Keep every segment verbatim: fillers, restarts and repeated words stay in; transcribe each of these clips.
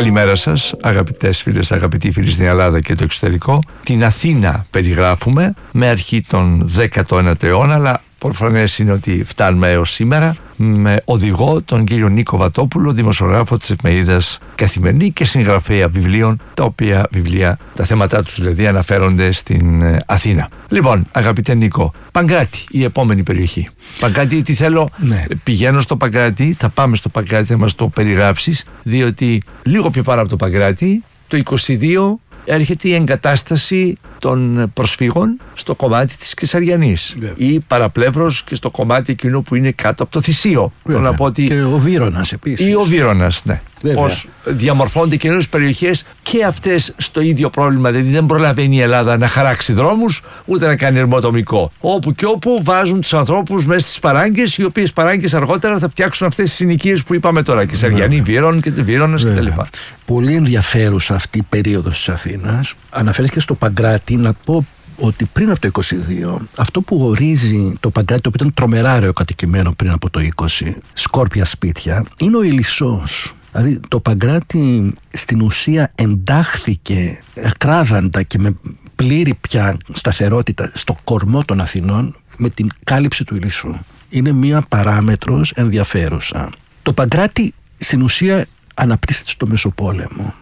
Καλημέρα σας, αγαπητές φίλες, αγαπητοί φίλοι στην Ελλάδα και το εξωτερικό. Την Αθήνα περιγράφουμε με αρχή τον δέκατο ένατο αιώνα, αλλά προφανές είναι ότι φτάνουμε έως σήμερα, με οδηγό τον κύριο Νίκο Βατόπουλο, δημοσιογράφο της εφημερίδας Καθημερινή και συγγραφέα βιβλίων, τα οποία βιβλία, τα θέματα τους δηλαδή, αναφέρονται στην Αθήνα. Λοιπόν, αγαπητέ Νίκο, Παγκράτη, η επόμενη περιοχή. Παγκράτη, τι θέλω, ναι. Πηγαίνω στο Παγκράτη, θα πάμε στο Παγκράτη, θα μας το περιγράψεις, διότι λίγο πιο πάνω από το Παγκράτη, το είκοσι δύο, έρχεται η εγκατάσταση των προσφύγων στο κομμάτι της Κεσαριανής ή παραπλεύρως και στο κομμάτι εκείνο που είναι κάτω από το Θησίο. Να πω ότι... Και ο Βύρωνας επίσης. Ή ο Βύρωνας, ναι. Βέβαια. Πώς διαμορφώνται καινούριες περιοχές και αυτές στο ίδιο πρόβλημα. Δηλαδή δεν προλαβαίνει η Ελλάδα να χαράξει δρόμους ούτε να κάνει ερμοτομικό. Όπου και όπου βάζουν τους ανθρώπους μέσα στις παράγκες, οι οποίες παράγκες αργότερα θα φτιάξουν αυτές τις συνοικίες που είπαμε τώρα. Κεσαριανή, Βύρων και Βύρωνας κτλ. Πολύ ενδιαφέρουσα αυτή η περίοδος της Αθήνας. Αναφέρθηκε στο Παγκράτη. Να πω ότι πριν από το είκοσι δύο, αυτό που ορίζει το Παγκράτη, το οποίο ήταν τρομερά ρεοκατοικημένο πριν από το είκοσι, σκόρπια σπίτια, είναι ο Ηλισσός. Δηλαδή το Παγκράτη στην ουσία εντάχθηκε ακράδαντα και με πλήρη πια σταθερότητα στο κορμό των Αθηνών με την κάλυψη του Ηλισσού. Είναι μία παράμετρος ενδιαφέρουσα. Το Παγκράτη στην ουσία αναπτύσσεται στο Μεσοπόλεμο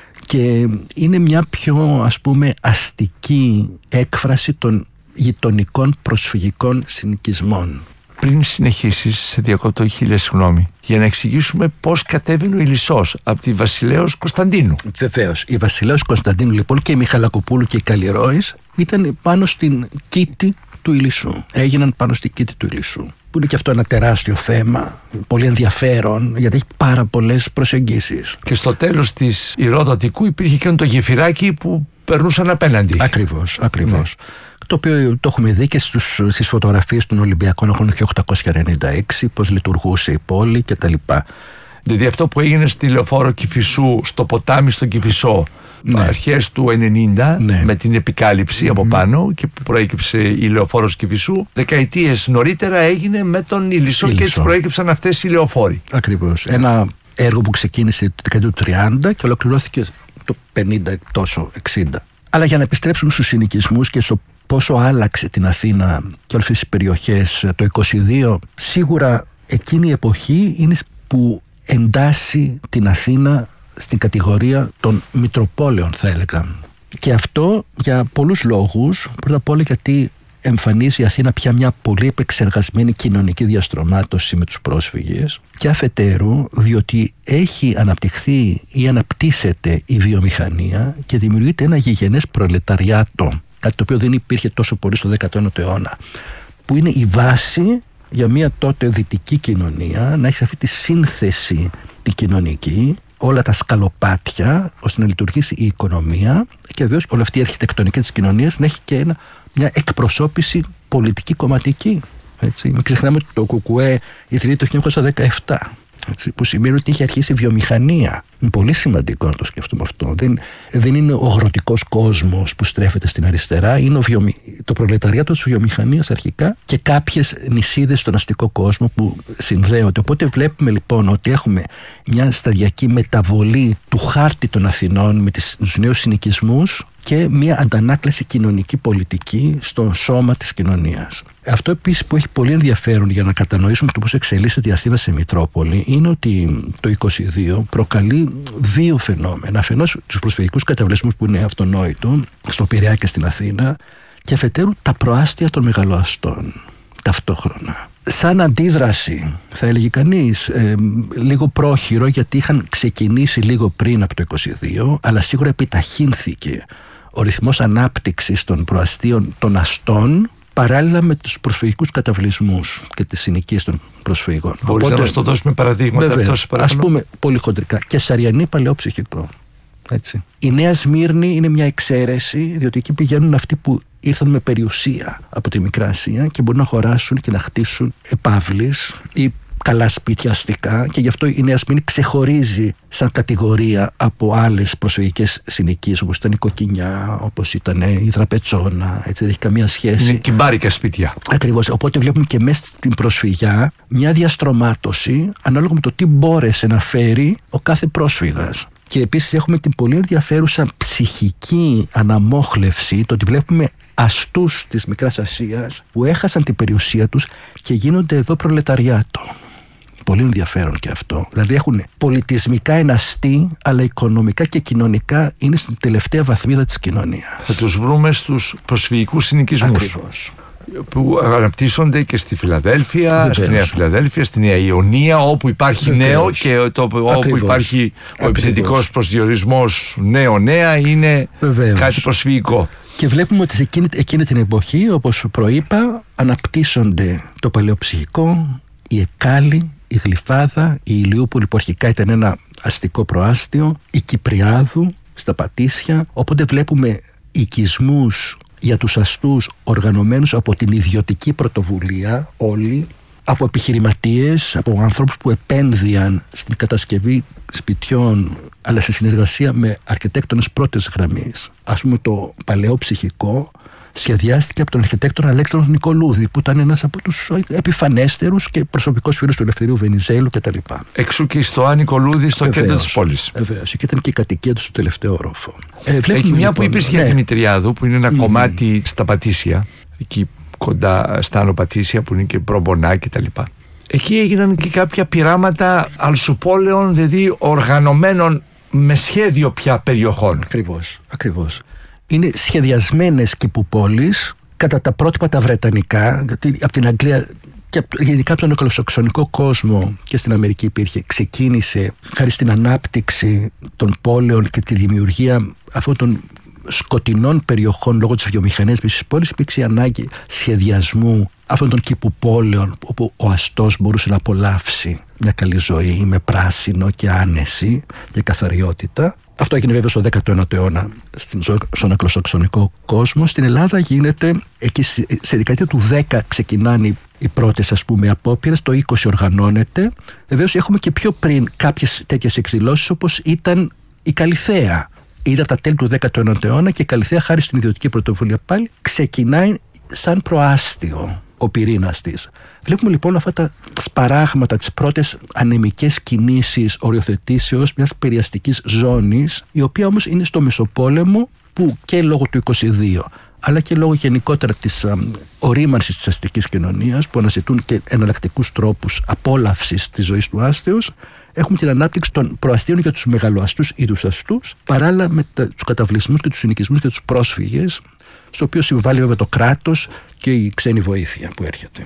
και είναι μια πιο, ας πούμε, αστική έκφραση των γειτονικών προσφυγικών συνοικισμών. Πριν συνεχίσεις, σε διακόπτω, χίλια συγγνώμη, για να εξηγήσουμε πώς κατέβαινε ο Ηλισσός από τη Βασιλέως Κωνσταντίνου. Βεβαίως. Η Βασιλέως Κωνσταντίνου λοιπόν και η Μιχαλακοπούλου και η Καλλιρόης ήταν πάνω στην κήτη του Ηλισσού. Έγιναν πάνω στην κήτη του Ηλισσού. Που είναι και αυτό ένα τεράστιο θέμα, πολύ ενδιαφέρον, γιατί έχει πάρα πολλές προσεγγίσεις. Και στο τέλος της Ηροδοτικού υπήρχε και το γεφυράκι που περνούσαν απέναντι. Ακριβώς, ακριβώς. Ναι. Το οποίο το έχουμε δει και στους, στις φωτογραφίες των Ολυμπιακών του χίλια οκτακόσια ενενήντα έξι, πώς λειτουργούσε η πόλη κτλ. Δηλαδή αυτό που έγινε στη λεωφόρο Κηφισού, στο ποτάμι στον Κηφισό, ναι. αρχές του ενενήντα, ναι. με την επικάλυψη mm-hmm. από πάνω και που προέκυψε η λεωφόρος Κηφισού, δεκαετίες νωρίτερα έγινε με τον Ηλισσό και έτσι προέκυψαν αυτές οι λεωφόροι. Ακριβώς. Ένα έργο που ξεκίνησε το δεκαετία του τριάντα και ολοκληρώθηκε το πενήντα, τόσο εξήντα. Αλλά για να επιστρέψουμε στους συνοικισμούς και στο πόσο άλλαξε την Αθήνα και όλες τις περιοχές το είκοσι δύο, σίγουρα εκείνη η εποχή είναι που εντάσσει την Αθήνα στην κατηγορία των Μητροπόλεων, θα έλεγα. Και αυτό για πολλούς λόγους. Πρώτα απ' όλα γιατί εμφανίζει η Αθήνα πια μια πολύ επεξεργασμένη κοινωνική διαστρωμάτωση με τους πρόσφυγες, και αφετέρου διότι έχει αναπτυχθεί ή αναπτύσσεται η βιομηχανία και δημιουργείται ένα γηγενές προλεταριάτο, κάτι το οποίο δεν υπήρχε τόσο πολύ στο δέκατο ένατο αιώνα, που είναι η βάση για μια τότε δυτική κοινωνία να έχει αυτή τη σύνθεση τη κοινωνική, όλα τα σκαλοπάτια, ώστε να λειτουργήσει η οικονομία και βεβαίως όλη αυτή η αρχιτεκτονική της κοινωνίας να έχει και ένα, μια εκπροσώπηση πολιτική κομματική. Έτσι. Μην ξεχνάμε ότι το ΚΚΕ ιδρύεται το χίλια εννιακόσια δεκαεπτά. Έτσι, που σημαίνει ότι είχε αρχίσει η βιομηχανία. Είναι πολύ σημαντικό να το σκεφτούμε αυτό. Δεν, δεν είναι ο αγροτικός κόσμος που στρέφεται στην αριστερά, είναι ο βιομη... το προλεταριάτο της βιομηχανίας αρχικά και κάποιες νησίδες στον αστικό κόσμο που συνδέονται. Οπότε βλέπουμε λοιπόν ότι έχουμε μια σταδιακή μεταβολή του χάρτη των Αθηνών με τις, τους νέους συνοικισμούς και μια αντανάκλαση κοινωνική πολιτική στο σώμα της κοινωνίας. Αυτό επίσης που έχει πολύ ενδιαφέρον για να κατανοήσουμε το πώς εξελίσσεται η Αθήνα σε Μητρόπολη είναι ότι το είκοσι δύο προκαλεί δύο φαινόμενα. Αφενός τους προσφυγικούς καταβλισμούς που είναι αυτονόητο στο Πειραιά και στην Αθήνα, και αφετέρου τα προάστια των μεγαλοαστών ταυτόχρονα. Σαν αντίδραση, θα έλεγε κανείς, ε, λίγο πρόχειρο, γιατί είχαν ξεκινήσει λίγο πριν από το είκοσι δύο, αλλά σίγουρα επιταχύνθηκε ο ρυθμός ανάπτυξης των προαστίων των αστών παράλληλα με τους προσφυγικούς καταβλισμούς και τις συνοικίες των προσφύγων. Μπορείς Οπότε, να μας το δώσουμε παραδείγματα? Βέβαια, ας πούμε πολύ χοντρικά. Κεσαριανή παλαιόψυχικό. Έτσι. Η Νέα Σμύρνη είναι μια εξαίρεση, διότι εκεί πηγαίνουν αυτοί που ήρθαν με περιουσία από τη Μικρά Ασία και μπορούν να χωράσουν και να χτίσουν επαύλεις ή καλά σπίτια αστικά, και γι' αυτό η Νέα Σμύρνη ξεχωρίζει σαν κατηγορία από άλλες προσφυγικές συνοικίες, όπως ήταν η Κοκκινιά, όπως ήταν η Δραπετσόνα. Έτσι, δεν έχει καμία σχέση. Είναι κυμπάρικα σπίτια. Ακριβώς. Οπότε βλέπουμε και μέσα στην προσφυγιά μια διαστρωμάτωση ανάλογα με το τι μπόρεσε να φέρει ο κάθε πρόσφυγας. Και επίσης έχουμε την πολύ ενδιαφέρουσα ψυχική αναμόχλευση, το ότι βλέπουμε αστούς της Μικράς Ασίας που έχασαν την περιουσία τους και γίνονται εδώ προλεταριάτο. Πολύ ενδιαφέρον και αυτό. Δηλαδή έχουν πολιτισμικά ένα αστεί, αλλά οικονομικά και κοινωνικά είναι στην τελευταία βαθμίδα της κοινωνίας. Θα τους βρούμε στους προσφυγικούς συνοικισμούς. Ακριβώς. Που αναπτύσσονται και στη Φιλαδέλφια, Βεβαίως. στη Νέα Φιλαδέλφια, στη Νέα Ιωνία, όπου υπάρχει Βεβαίως. νέο και το, όπου υπάρχει Ακριβώς. ο επιθετικός προσδιορισμός νέο-νέα είναι Βεβαίως. κάτι προσφυγικό. Και βλέπουμε ότι σε εκείνη, εκείνη την εποχή, όπως προείπα, αναπτύσσονται το παλαιοψυχικό, η Εκάλη, η Γλυφάδα, η Ηλιούπολη που αρχικά ήταν ένα αστικό προάστιο, η Κυπριάδου στα Πατήσια, οπότε βλέπουμε οικισμούς για τους αστούς οργανωμένους από την ιδιωτική πρωτοβουλία όλοι, από επιχειρηματίες, από ανθρώπους που επένδυαν στην κατασκευή σπιτιών αλλά σε συνεργασία με αρχιτέκτονες πρώτης γραμμής. Ας πούμε το παλαιό ψυχικό σχεδιάστηκε από τον αρχιτέκτονα Αλέξανδρο Νικολούδη, που ήταν ένας από τους επιφανέστερους και προσωπικός φίλος του Ελευθερίου Βενιζέλου κτλ. Εξού και στο Νικολούδη στο κέντρο της πόλης. Βεβαίως, και ήταν και η κατοικία του στο τελευταίο όροφο. Ε, Εκεί μια λοιπόν, που είπες για ναι. Δημητριάδου, που είναι ένα mm. κομμάτι στα Πατήσια, εκεί κοντά στα Άνω Πατήσια, που είναι και Μπρομπονά κτλ. Εκεί έγιναν και κάποια πειράματα αλσουπόλεων, δηλαδή οργανωμένων με σχέδιο πια περιοχών. Ακριβώς, ακριβώς. Είναι σχεδιασμένες κηπουπόλεις κατά τα πρότυπα τα βρετανικά, γιατί από την Αγγλία και γενικά από τον αγγλοσαξονικό κόσμο και στην Αμερική υπήρχε, ξεκίνησε χάρη στην ανάπτυξη των πόλεων και τη δημιουργία αυτών των σκοτεινών περιοχών λόγω της βιομηχανίας της πόλης, υπήρξε η ανάγκη σχεδιασμού αυτών των κηπουπόλεων όπου ο αστός μπορούσε να απολαύσει μια καλή ζωή με πράσινο και άνεση και καθαριότητα. Αυτό έγινε βέβαια στο δέκατο ένατο αιώνα στον αγγλοσαξονικό κόσμο. Στην Ελλάδα γίνεται, εκεί σε δεκαετία του δέκα ξεκινάνε οι πρώτες ας πούμε απόπειρες, το είκοσι οργανώνεται. Βεβαίως έχουμε και πιο πριν κάποιες τέτοιες εκδηλώσεις όπως ήταν η Καλιθέα. Είδα τα τέλη του δέκατου ένατου αιώνα και η Καλιθέα, χάρη στην ιδιωτική πρωτοβουλία πάλι, ξεκινάει σαν προάστιο ο πυρήνας της. Βλέπουμε λοιπόν αυτά τα σπαράγματα, τις πρώτες ανεμικές κινήσεις οριοθετήσεως μιας περιαστικής ζώνης, η οποία όμως είναι στο Μεσοπόλεμο, που και λόγω του είκοσι δύο αλλά και λόγω γενικότερα της α, ορίμανσης της αστικής κοινωνίας, που αναζητούν και εναλλακτικούς τρόπους απόλαυσης της ζωής του άστεως, έχουμε την ανάπτυξη των προαστίων για τους μεγαλοαστούς ή τους αστούς, παράλληλα με τα, τους καταβλισμούς και τους συνοικισμούς για τους πρόσφυγες, στο οποίο συμβάλλει βέβαια το κράτος και η ξένη βοήθεια που έρχεται.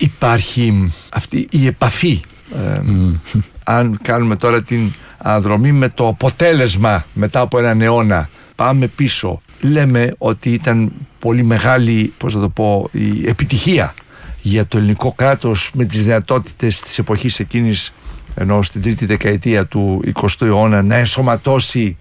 Υπάρχει αυτή η επαφή, ε, mm. αν κάνουμε τώρα την αναδρομή με το αποτέλεσμα μετά από έναν αιώνα, πάμε πίσω, λέμε ότι ήταν πολύ μεγάλη, πώς να το πω, η επιτυχία για το ελληνικό κράτος με τις δυνατότητες της εποχής εκείνης, ενώ στην τρίτη δεκαετία του εικοστού αιώνα, να ενσωματώσει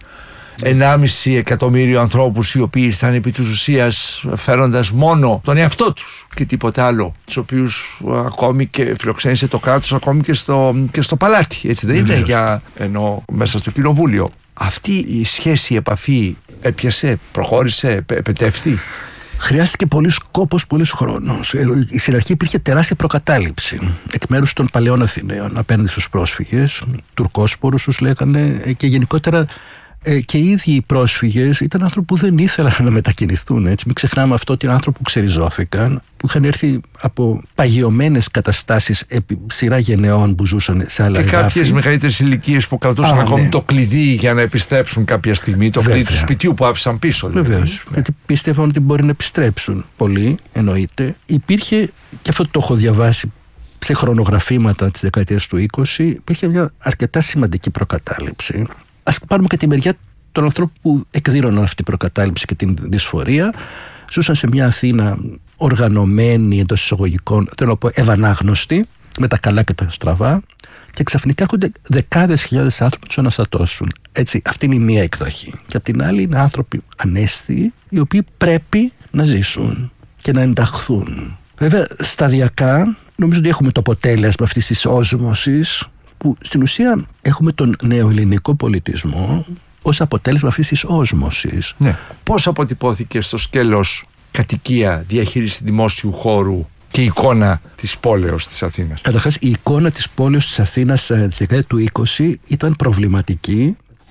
ενάμιση εκατομμύριο ανθρώπους οι οποίοι ήρθαν επί της ουσίας φέροντας μόνο τον εαυτό τους και τίποτα άλλο, τους οποίους ακόμη και φιλοξένησε το κράτος ακόμη και στο, και στο παλάτι, έτσι δεν είναι, για, ενώ μέσα στο κοινοβούλιο. Αυτή η σχέση, η επαφή έπιασε, προχώρησε, επετεύχθη? Χρειάστηκε πολύς κόπος, πολύς χρόνος. Στην αρχή υπήρχε τεράστια προκατάληψη εκ μέρους των παλαιών Αθηναίων απέναντι στους πρόσφυγες, Τουρκόσπορους τους λέγανε, και γενικότερα ε, και οι ίδιοι οι πρόσφυγες ήταν άνθρωποι που δεν ήθελαν να μετακινηθούν. Έτσι. Μην ξεχνάμε αυτό ότι είναι άνθρωποι που ξεριζώθηκαν, που είχαν έρθει από παγιωμένες καταστάσεις επί σειρά γενεών που ζούσαν σε άλλα εδάφη. Και κάποιες μεγαλύτερες ηλικίες που κρατούσαν Α, ακόμη ναι. το κλειδί για να επιστρέψουν κάποια στιγμή, το κλειδί του σπιτιού που άφησαν πίσω. Βεβαίως. Ναι. Γιατί πίστευαν ότι μπορεί να επιστρέψουν. Πολλοί, εννοείται. Υπήρχε, και αυτό το έχω διαβάσει σε χρονογραφήματα της δεκαετίας του είκοσι, υπήρχε μια αρκετά σημαντική προκατάληψη. Ας πάρουμε και τη μεριά των ανθρώπων που εκδήλωναν αυτή την προκατάληψη και την δυσφορία. Ζούσαν σε μια Αθήνα οργανωμένη, εντός εισαγωγικών, θέλω να πω ευανάγνωστη, με τα καλά και τα στραβά, και ξαφνικά έρχονται δεκάδες χιλιάδες άνθρωποι που τους αναστατώσουν. Έτσι, αυτή είναι η μία εκδοχή. Και απ' την άλλη είναι άνθρωποι ανέστιοι, οι οποίοι πρέπει να ζήσουν και να ενταχθούν. Βέβαια, σταδιακά, νομίζω ότι έχουμε το αποτέλεσμα αυτής της όσμωσης, που στην ουσία έχουμε τον νεοελληνικό πολιτισμό ως αποτέλεσμα αυτής της όσμωσης. Ναι. Πώς αποτυπώθηκε στο σκέλος κατοικία, διαχείριση δημόσιου χώρου και η εικόνα της πόλεως της Αθήνας? Καταρχάς, η εικόνα της πόλεως της Αθήνας της δεκαετία του είκοσι ήταν προβληματική,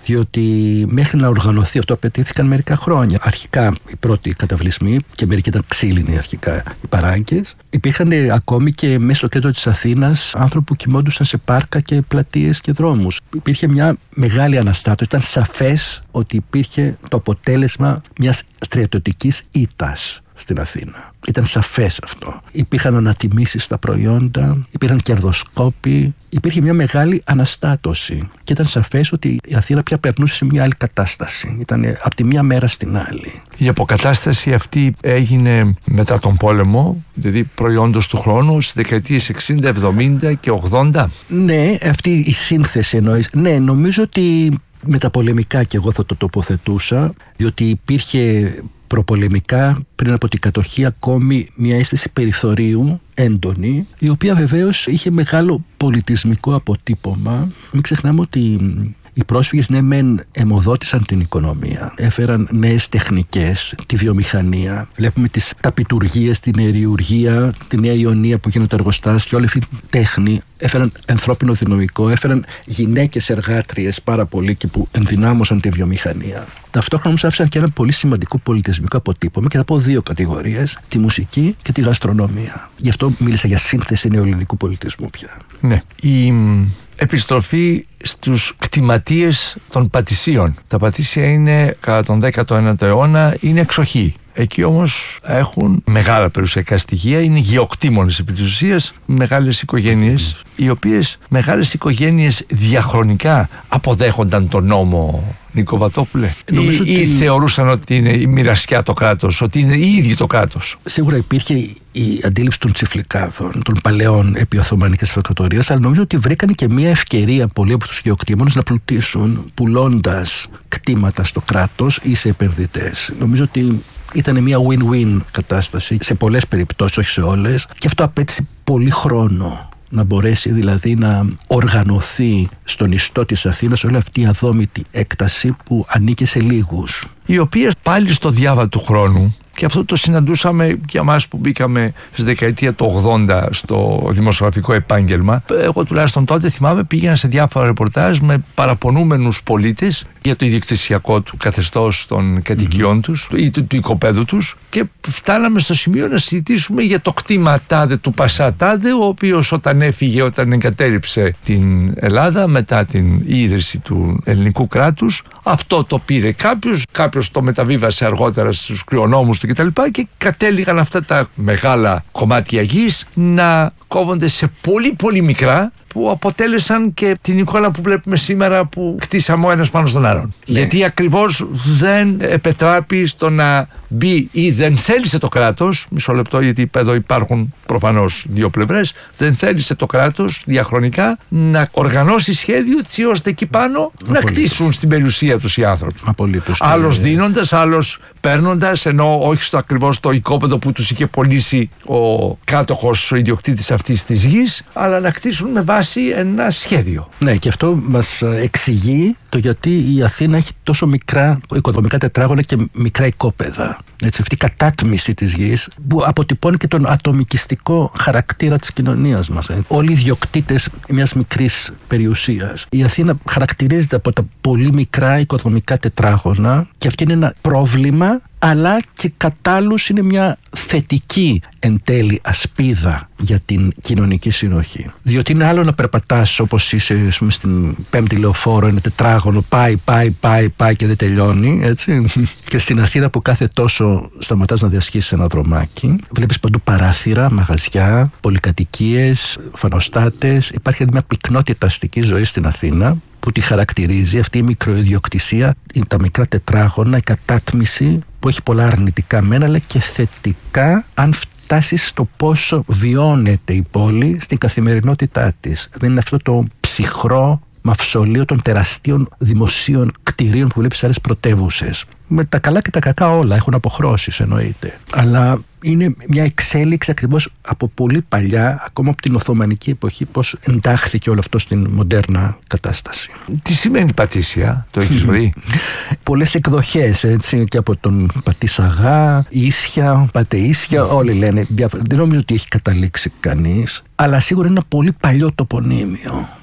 διότι μέχρι να οργανωθεί αυτό απαιτήθηκαν μερικά χρόνια. Αρχικά οι πρώτοι καταβλισμοί, και μερικοί ήταν ξύλινοι αρχικά οι παράγκες. Υπήρχαν ακόμη και μέσα στο κέντρο της Αθήνας άνθρωποι που κοιμόντουσαν σε πάρκα και πλατείες και δρόμους. Υπήρχε μια μεγάλη αναστάτωση. Ήταν σαφές ότι υπήρχε το αποτέλεσμα μιας στρατιωτικής ήττας στην Αθήνα. Ήταν σαφές αυτό. Υπήρχαν ανατιμήσεις στα προϊόντα, υπήρχαν κερδοσκόποι, υπήρχε μια μεγάλη αναστάτωση. Και ήταν σαφές ότι η Αθήνα πια περνούσε σε μια άλλη κατάσταση. Ήταν από τη μία μέρα στην άλλη. Η αποκατάσταση αυτή έγινε μετά τον πόλεμο, δηλαδή προϊόντος του χρόνου, στις δεκαετίες εξήντα, εβδομήντα και ογδόντα. Ναι, αυτή η σύνθεση εννοείς. Ναι, νομίζω ότι μεταπολεμικά και εγώ θα το τοποθετούσα, διότι υπήρχε προπολεμικά πριν από την κατοχή ακόμη μια αίσθηση περιθωρίου έντονη, η οποία βεβαίως είχε μεγάλο πολιτισμικό αποτύπωμα. Μην ξεχνάμε ότι οι πρόσφυγες ναι μεν αιμοδότησαν την οικονομία, έφεραν νέες τεχνικές, τη βιομηχανία. Βλέπουμε τις ταπιτουργίες, την αεριουργία, τη Νέα Ιωνία που γίνονται εργοστάσια, όλη αυτή την τέχνη. Έφεραν ανθρώπινο δυναμικό, έφεραν γυναίκες εργάτριες πάρα πολύ και που ενδυνάμωσαν τη βιομηχανία. Ταυτόχρονα όμως άφησαν και ένα πολύ σημαντικό πολιτισμικό αποτύπωμα, και θα πω δύο κατηγορίες, τη μουσική και τη γαστρονομία. Γι' αυτό μίλησα για σύνθεση νεοελληνικού πολιτισμού πια. Ναι. Η επιστροφή στους κτηματίες των πατησίων. Τα πατήσια είναι κατά τον δέκατο ένατο αιώνα, είναι εξοχή. Εκεί όμως έχουν μεγάλα περιουσιακά στοιχεία, είναι γεωκτήμονες επί της ουσίας, μεγάλες οικογένειες, οι οποίες μεγάλες οικογένειες διαχρονικά αποδέχονταν τον νόμο, Νίκο Βατόπουλε, ή, ότι... ή θεωρούσαν ότι είναι η μοιρασιά το κράτος, ότι είναι οι ίδιοι το κράτος. Σίγουρα υπήρχε η αντίληψη των τσιφλικάδων, των παλαιών επί Οθωμανικής Αυτοκρατορίας, αλλά νομίζω ότι βρήκαν και μια ευκαιρία πολλοί από τους γεωκτήμονες να πλουτίσουν πουλώντας κτήματα στο κράτος ή σε επενδυτές. Νομίζω ότι ήταν μια win-win κατάσταση σε πολλές περιπτώσεις, όχι σε όλες, και αυτό απέτησε πολύ χρόνο να μπορέσει δηλαδή να οργανωθεί στον ιστό της Αθήνας όλη αυτή η αδόμητη έκταση που ανήκε σε λίγους. Οι οποίες πάλι στο διάβα του χρόνου, και αυτό το συναντούσαμε για εμάς που μπήκαμε στη δεκαετία του ογδόντα στο δημοσιογραφικό επάγγελμα. Εγώ τουλάχιστον τότε θυμάμαι πήγαινα σε διάφορα ρεπορτάζ με παραπονούμενους πολίτες για το ιδιοκτησιακό του καθεστώς των κατοικιών mm-hmm. τους ή του, του οικοπαίδου τους, και φτάναμε στο σημείο να συζητήσουμε για το κτήμα τάδε του Πασά τάδε, ο οποίος όταν έφυγε, όταν εγκατέλειψε την Ελλάδα μετά την ίδρυση του ελληνικού κράτους, αυτό το πήρε κάποιος, κάποιος το μεταβίβασε αργότερα στους κληρονόμους του κτλ. Και, και κατέληγαν αυτά τα μεγάλα κομμάτια γης να κόβονται σε πολύ πολύ μικρά, που αποτέλεσαν και την εικόνα που βλέπουμε σήμερα που κτίσαμε ο ένας πάνω στον άλλον. Ναι. Γιατί ακριβώς δεν επετράπει στο να μπει ή δεν θέλησε το κράτος, μισό λεπτό γιατί εδώ υπάρχουν προφανώς δύο πλευρές, δεν θέλησε το κράτος διαχρονικά να οργανώσει σχέδιο έτσι ώστε εκεί πάνω Απολύτως. να κτίσουν στην περιουσία τους οι άνθρωποι. Απολύτως. Άλλος δίνοντας, άλλος παίρνοντας, ενώ όχι στο ακριβώς το οικόπεδο που τους είχε πωλήσει ο κάτοχος, ο ιδιοκτήτης αυτής της γης, αλλά να κτίσουν με βάση ένα σχέδιο. Ναι, και αυτό μας εξηγεί το γιατί η Αθήνα έχει τόσο μικρά οικοδομικά τετράγωνα και μικρά οικόπεδα. Έτσι, αυτή η κατάτμιση της γης που αποτυπώνει και τον ατομικιστικό χαρακτήρα της κοινωνίας μας. Έτσι. Όλοι οι ιδιοκτήτες μιας μικρής περιουσίας. Η Αθήνα χαρακτηρίζεται από τα πολύ μικρά οικοδομικά τετράγωνα, και αυτό είναι ένα πρόβλημα, αλλά και κατ' άλλους είναι μια θετική εν τέλει ασπίδα για την κοινωνική συνοχή. Διότι είναι άλλο να περπατάς όπως είσαι πούμε, στην πέμπτη λεωφόρο, ένα τετράγωνο, πάει, πάει, πάει, πάει και δεν τελειώνει, έτσι. Και στην Αθήνα που κάθε τόσο σταματάς να διασχίσεις ένα δρομάκι, βλέπεις παντού παράθυρα, μαγαζιά, πολυκατοικίες, φανοστάτες. Υπάρχει μια πυκνότητα αστικής ζωής στην Αθήνα που τη χαρακτηρίζει αυτή η μικροϊδιοκτησία, τα μικρά τετράγωνα, η κατάτμιση που έχει πολλά αρνητικά μένα, αλλά και θετικά αν φτάσεις στο πόσο βιώνεται η πόλη στην καθημερινότητά της. Δεν είναι αυτό το ψυχρό μαυσολείο των τεραστίων δημοσίων κτηρίων που βλέπεις σε άλλες πρωτεύουσες. Με τα καλά και τα κακά όλα έχουν αποχρώσεις εννοείται. Αλλά είναι μια εξέλιξη ακριβώς από πολύ παλιά, ακόμα από την Οθωμανική εποχή, πώς εντάχθηκε όλο αυτό στην μοντέρνα κατάσταση. Τι σημαίνει πατήσια, το έχεις βρει? Πολλές εκδοχές, έτσι, και από τον Πατήσαγά, Ίσια, Πατείσια, όλοι λένε. Δεν νομίζω ότι έχει καταλήξει κανείς, αλλά σίγουρα είναι ένα πολύ παλιό τοπονύμιο.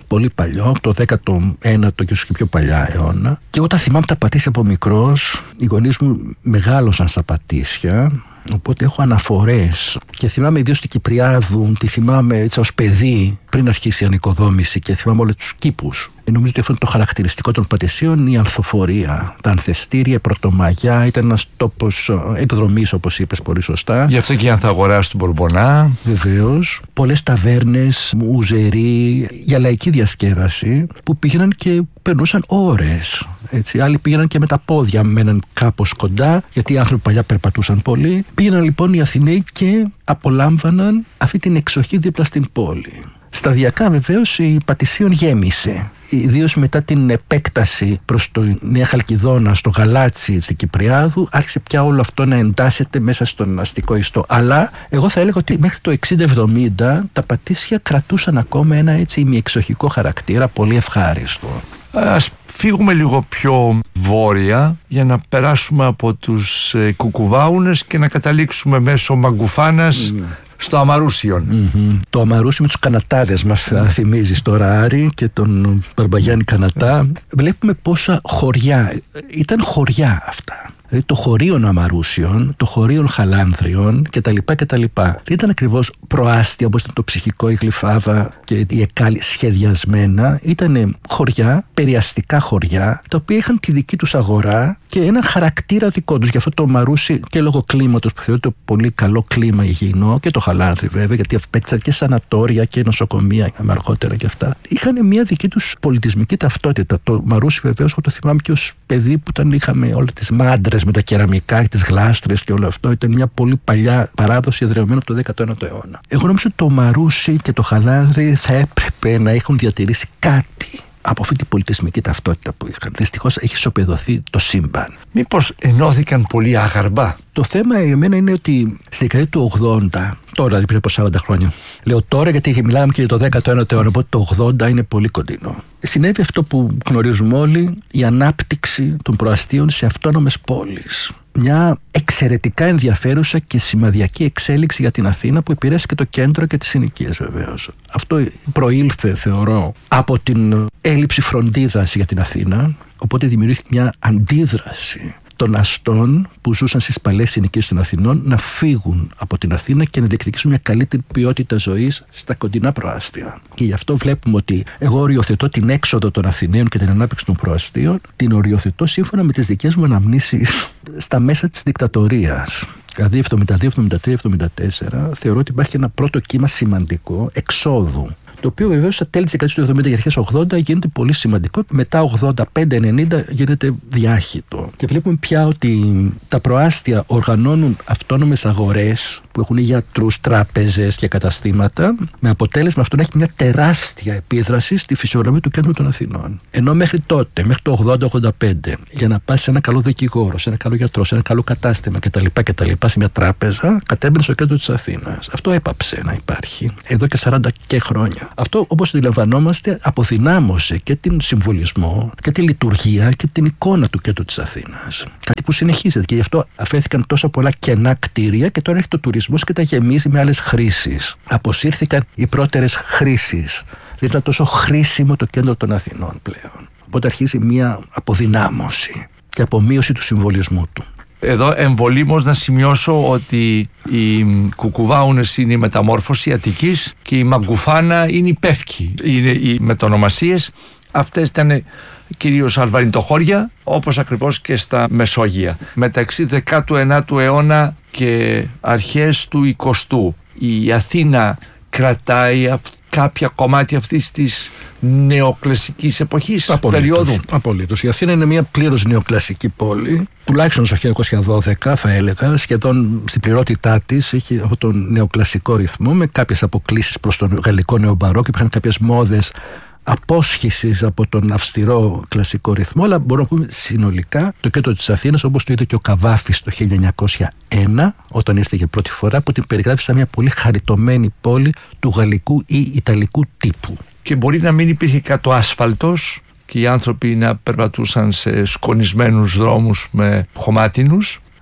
πολύ παλιό, το δέκατο ένατο και ίσως και πιο παλιά αιώνα. Και όταν θυμάμαι τα Πατήσια από μικρός, οι γονείς μου μεγάλωσαν στα Πατήσια. Οπότε έχω αναφορές και θυμάμαι ιδίως την Κυπριάδου, τη θυμάμαι έτσι ως παιδί πριν αρχίσει η ανοικοδόμηση και θυμάμαι όλους τους κήπους. Ε, νομίζω ότι αυτό είναι το χαρακτηριστικό των Πατησίων, η ανθοφορία, τα ανθεστήρια, η Πρωτομαγιά, ήταν ένας τόπος εκδρομής όπως είπες πολύ σωστά. Γι' αυτό και η Ανθαγοράς του Μπορμπονά. Βεβαίως. Πολλές ταβέρνες, μουζερί, για λαϊκή διασκέδαση που πήγαιναν και περνούσαν ώρες. Έτσι. Άλλοι πήγαιναν και με τα πόδια, μέναν κάπως κοντά, γιατί οι άνθρωποι παλιά περπατούσαν πολύ. Πήγαιναν λοιπόν οι Αθηναίοι και απολάμβαναν αυτή την εξοχή δίπλα στην πόλη. Σταδιακά βεβαίως η Πατησίων γέμισε, ιδίως μετά την επέκταση προς το Νέα Χαλκιδόνα, στο Γαλάτσι, στην Κυπριάδου, άρχισε πια όλο αυτό να εντάσσεται μέσα στον αστικό ιστό. Αλλά εγώ θα έλεγα ότι μέχρι το εξήντα εβδομήντα τα Πατήσια κρατούσαν ακόμα ένα έτσι ημιεξοχικό χαρακτήρα, πολύ ευχάριστο. Ας φύγουμε λίγο πιο βόρεια για να περάσουμε από τους ε, Κουκουβάουνες και να καταλήξουμε μέσω Μαγκουφάνας mm. στο Αμαρούσιον. Mm-hmm. Το Αμαρούσι με τους Κανατάδες μας mm. θυμίζεις τώρα, Άρη, και τον Μπαρμπαγιάννη Κανατά. Mm. Βλέπουμε πόσα χωριά, ήταν χωριά αυτά. Δηλαδή το χωρίον Αμαρούσιον, το χωρίον Χαλάνδριον κτλ. κτλ. Δεν ήταν ακριβώς προάστια όπως ήταν το Ψυχικό, η Γλυφάδα και η Εκάλη σχεδιασμένα. Ήταν χωριά, περιαστικά χωριά, τα οποία είχαν τη δική τους αγορά και ένα χαρακτήρα δικό τους. Γι' αυτό το Μαρούσι και λόγω κλίματος που θεωρείται πολύ καλό κλίμα υγιεινό, και το Χαλάνδρι βέβαια, γιατί απέκτησαν και σανατόρια και νοσοκομεία αργότερα και αυτά. Είχαν μια δική τους πολιτισμική ταυτότητα. Το Μαρούσι βεβαίως, εγώ το θυμάμαι και ως παιδί που όταν είχαμε όλες τις μάντρες με τα κεραμικά, τις γλάστρες και όλο αυτό. Ήταν μια πολύ παλιά παράδοση εδραιωμένη από το δέκατο ένατο αιώνα. Εγώ νομίζω ότι το Μαρούσι και το Χαλάνδρι θα έπρεπε να έχουν διατηρήσει κάτι από αυτή την πολιτισμική ταυτότητα που είχαν. Δυστυχώς έχει ισοπεδωθεί το σύμπαν. Μήπως ενώθηκαν πολύ άγαρμπα? Το θέμα για μένα είναι ότι στη δεκαετία του ογδόντα, τώρα δηλαδή πριν από σαράντα χρόνια, λέω τώρα γιατί μιλάμε και για το δέκατο ένατο αιώνα, οπότε το ογδόντα είναι πολύ κοντινό. Συνέβη αυτό που γνωρίζουμε όλοι, η ανάπτυξη των προαστίων σε αυτόνομες πόλεις. Μια εξαιρετικά ενδιαφέρουσα και σημαδιακή εξέλιξη για την Αθήνα που επηρέασε και το κέντρο και τις συνοικίες βεβαίως. Αυτό προήλθε, θεωρώ, από την έλλειψη φροντίδας για την Αθήνα, οπότε δημιουργήθηκε μια αντίδραση των αστών που ζούσαν στις παλαιές συνοικίες των Αθηνών να φύγουν από την Αθήνα και να διεκδικήσουν μια καλύτερη ποιότητα ζωής στα κοντινά προάστια. Και γι' αυτό βλέπουμε ότι εγώ οριοθετώ την έξοδο των Αθηναίων και την ανάπτυξη των προαστίων, την οριοθετώ σύμφωνα με τις δικές μου αναμνήσεις στα μέσα της δικτατορίας. Δηλαδή εβδομήντα δύο, εβδομήντα τρία, εβδομήντα τέσσερα θεωρώ ότι υπάρχει ένα πρώτο κύμα σημαντικό εξόδου, το οποίο βεβαίως στα τέλη της δεκαετίας του εβδομήντα και αρχές ογδόντα γίνεται πολύ σημαντικό. Μετά ογδόντα πέντε ενενήντα γίνεται διάχυτο. Και βλέπουμε πια ότι τα προάστια οργανώνουν αυτόνομες αγορές που έχουν γιατρούς, τράπεζες και καταστήματα, με αποτέλεσμα αυτό να έχει μια τεράστια επίδραση στη φυσιογνωμία του κέντρου των Αθηνών. Ενώ μέχρι τότε, μέχρι το ογδόντα ογδόντα πέντε, για να πας σε ένα καλό δικηγόρο, σε ένα καλό γιατρό, σε ένα καλό κατάστημα κτλ. κτλ σε μια τράπεζα, κατέβαινε στο κέντρο της Αθήνας. Αυτό έπαψε να υπάρχει εδώ και σαράντα και χρόνια. Αυτό, όπως αντιλαμβανόμαστε, αποδυνάμωσε και την συμβολισμό και τη λειτουργία και την εικόνα του κέντρου της Αθήνας. Κάτι που συνεχίζεται και γι' αυτό αφέθηκαν τόσα πολλά κενά κτίρια και τώρα έχει το τουρισμός και τα γεμίζει με άλλες χρήσεις. Αποσύρθηκαν οι πρώτερες χρήσεις. Δεν ήταν τόσο χρήσιμο το κέντρο των Αθηνών πλέον. Οπότε αρχίζει μια αποδυνάμωση και απομείωση του συμβολισμού του. Εδώ εμβολήμως να σημειώσω ότι οι Κουκουβάουνες είναι η μεταμόρφωση Αττικής και η Μαγκουφάνα είναι η Πεύκη. Είναι οι μετονομασίες. Αυτές ήταν κυρίως αλβανιτοχώρια, όπως ακριβώς και στα Μεσόγεια. Μεταξύ δέκατου ένατου αιώνα και αρχές του εικοστού η Αθήνα κρατάει αυτή κάποια κομμάτια αυτής της νεοκλασικής εποχής, απολύτως, περίοδου. Απολύτως. Η Αθήνα είναι μια πλήρως νεοκλασική πόλη, τουλάχιστον στο χίλια εννιακόσια δώδεκα θα έλεγα, σχεδόν στην πληρότητά της έχει αυτόν τον νεοκλασικό ρυθμό, με κάποιες αποκλίσεις προς τον γαλλικό νεομπαρόκο, υπήρχαν κάποιες μόδες απόσχησης από τον αυστηρό κλασικό ρυθμό, αλλά μπορούμε να πούμε συνολικά το κέντρο της Αθήνας, όπως το είδε και ο Καβάφης το χίλια εννιακόσια ένα, όταν ήρθε για πρώτη φορά, που την περιγράφει σαν μια πολύ χαριτωμένη πόλη του γαλλικού ή ιταλικού τύπου. Και μπορεί να μην υπήρχε κάτω άσφαλτος και οι άνθρωποι να περπατούσαν σε σκονισμένους δρόμους με χωμάτινους,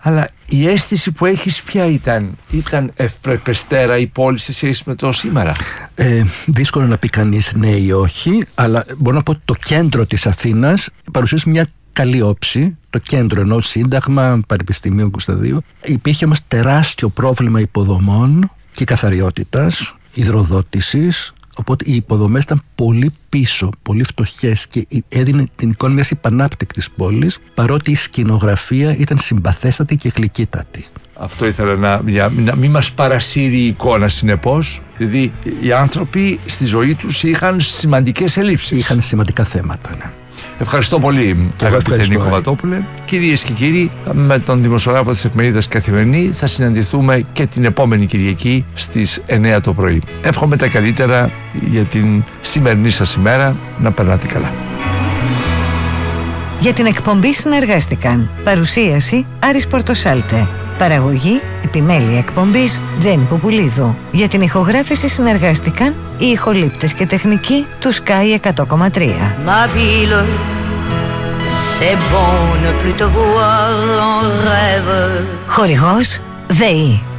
Αλλά η αίσθηση που έχεις ποια ήταν? Ήταν ευπρεπεστέρα η πόλη σε σχέση με το σήμερα? Ε, δύσκολο να πει κανείς ναι ή όχι, αλλά μπορώ να πω ότι το κέντρο της Αθήνας παρουσίασε μια καλή όψη. Το κέντρο, ενώ Σύνταγμα, Πανεπιστημίου Κωνσταντίου. Υπήρχε όμως τεράστιο πρόβλημα υποδομών και καθαριότητας, υδροδότησης. Οπότε οι υποδομές ήταν πολύ πίσω, πολύ φτωχές και έδινε την εικόνα μιας υπανάπτυκτης πόλης, παρότι η σκηνογραφία ήταν συμπαθέστατη και γλυκύτατη. Αυτό ήθελα να, για, να μην μας παρασύρει η εικόνα, συνεπώς. Δηλαδή οι άνθρωποι στη ζωή τους είχαν σημαντικές ελλείψεις. Είχαν σημαντικά θέματα, ναι. Ευχαριστώ πολύ, αγαπητέ Νίκο Βατόπουλε. Κυρίες και κύριοι, με τον δημοσιογράφο της εφημερίδας Καθημερινή θα συναντηθούμε και την επόμενη Κυριακή στις εννιά το πρωί. Εύχομαι τα καλύτερα για την σημερινή σας ημέρα. Να περνάτε καλά. Για την εκπομπή συνεργάστηκαν παρουσίαση Άρης Πορτοσάλτε, παραγωγή επιμέλεια εκπομπής Τζέννη Ποπουλίδου. Για την ηχογράφηση συνεργάστηκαν οι ηχολήπτες και τεχνικοί του Sky εκατό κόμμα τρία. Ma ville, c'est bon ne plus te voir en rêve. Χορηγός ΔΕΗ.